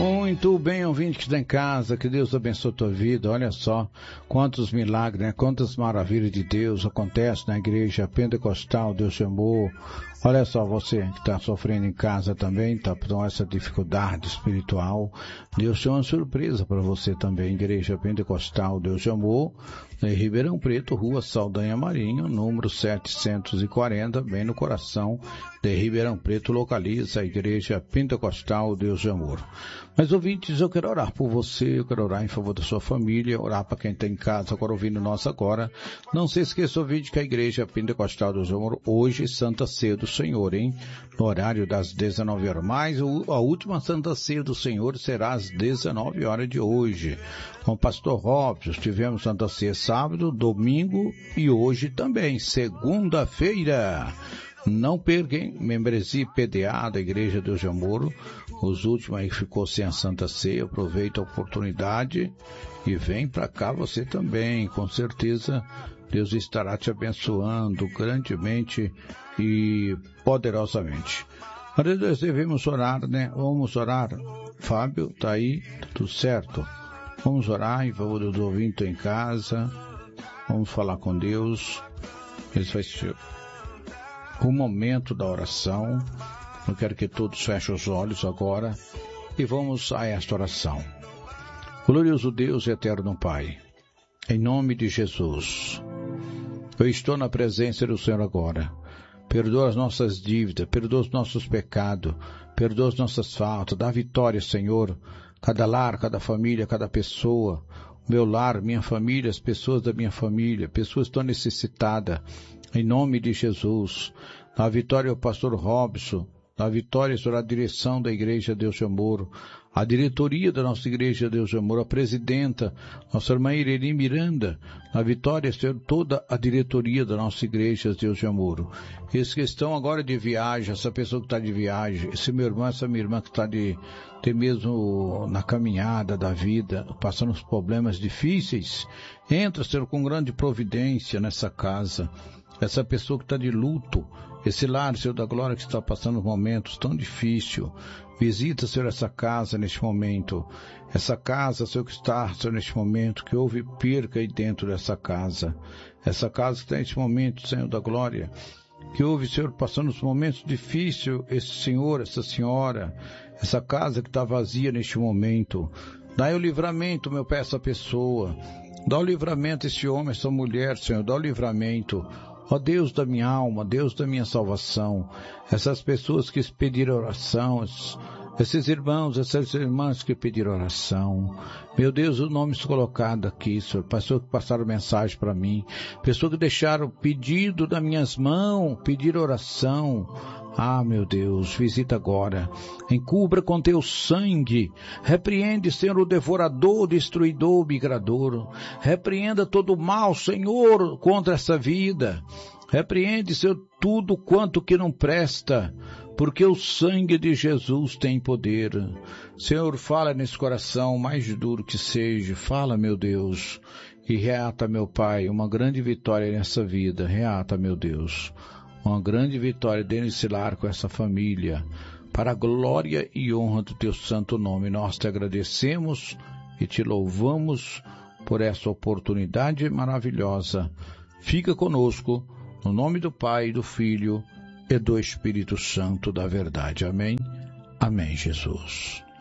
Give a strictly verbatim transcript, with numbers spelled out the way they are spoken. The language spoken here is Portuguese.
Muito bem, ouvinte que está em casa, que Deus abençoe a tua vida. Olha só quantos milagres, né? Quantas maravilhas de Deus acontecem na igreja pentecostal, Deus chamou. Olha só, você que está sofrendo em casa também, está com essa dificuldade espiritual, Deus tem uma surpresa para você também. Igreja Pentecostal, Deus chamou, em Ribeirão Preto, Rua Saldanha Marinho, número setecentos e quarenta, bem no coração de Ribeirão Preto, localiza a Igreja Pentecostal, Deus de Amor. Mas, ouvintes, eu quero orar por você, eu quero orar em favor da sua família, orar para quem está em casa, agora ouvindo nós agora. Não se esqueça, ouvinte, que a Igreja Pentecostal do Amor, hoje, Santa Ceia do Senhor, hein? No horário das dezenove horas. Mas a última Santa Ceia do Senhor será às dezenove horas de hoje. Com o pastor Robson, tivemos Santa Ceia sábado, domingo e hoje também, segunda-feira. Não percam, membresia P D A da Igreja Deus de Amor. Os últimos aí ficou sem a Santa Ceia. Aproveita a oportunidade e vem para cá você também. Com certeza Deus estará te abençoando grandemente e poderosamente. Mas nós devemos orar, né? Vamos orar. Fábio, tá aí, tudo certo? Vamos orar em favor do ouvinte em casa. Vamos falar com Deus. Esse vai ser o momento da oração. Eu quero que todos fechem os olhos agora e vamos a esta oração. Glorioso Deus e eterno Pai, em nome de Jesus, eu estou na presença do Senhor agora. Perdoa as nossas dívidas, perdoa os nossos pecados, perdoa as nossas faltas, dá vitória, Senhor, cada lar, cada família, cada pessoa, meu lar, minha família, as pessoas da minha família, pessoas que estão necessitadas. Em nome de Jesus, dá vitória ao pastor Robson, dá vitória sobre a direção da Igreja Deus de Amor, a diretoria da nossa Igreja Deus de Amor, a presidenta, nossa irmã Irene Miranda, dá vitória sobre toda a diretoria da nossa Igreja Deus de Amor. Esses que estão agora de viagem, essa pessoa que está de viagem, esse meu irmão, essa minha irmã que está de, até mesmo na caminhada da vida, passando os problemas difíceis, entra, Senhor, com grande providência nessa casa. Essa pessoa que está de luto, esse lar, Senhor da glória, que está passando momentos tão difíceis, visita, Senhor, essa casa neste momento, essa casa, Senhor, que está, Senhor, neste momento, que houve perca aí dentro dessa casa, essa casa que está neste momento, Senhor da glória, que houve, Senhor, passando os momentos difíceis, esse senhor, essa senhora, essa casa que está vazia neste momento, dá o livramento, meu Pai, essa pessoa, dá o livramento a esse homem, essa mulher, Senhor, dá o livramento. Ó Deus da minha alma, Deus da minha salvação, essas pessoas que pediram oração, esses irmãos, essas irmãs que pediram oração, meu Deus, o nome está colocado aqui, Senhor, pessoas que passaram mensagem para mim, pessoas que deixaram pedido das minhas mãos, pediram oração. Ah, meu Deus, visita agora, encubra com teu sangue, repreende, Senhor, o devorador, o destruidor, o migrador, repreenda todo o mal, Senhor, contra essa vida, repreende, Senhor, tudo quanto que não presta, porque o sangue de Jesus tem poder. Senhor, fala nesse coração, mais duro que seja, fala, meu Deus, e reata, meu Pai, uma grande vitória nessa vida, reata, meu Deus. Uma grande vitória dentro desse lar com essa família, para a glória e honra do teu santo nome. Nós te agradecemos e te louvamos por essa oportunidade maravilhosa. Fica conosco, no nome do Pai, do Filho e do Espírito Santo da verdade. Amém. Amém, Jesus.